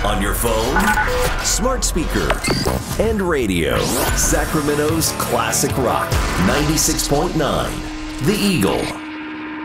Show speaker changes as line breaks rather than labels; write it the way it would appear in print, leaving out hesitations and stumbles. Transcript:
On your phone, smart speaker, and radio. Sacramento's classic rock, 96.9, The Eagle.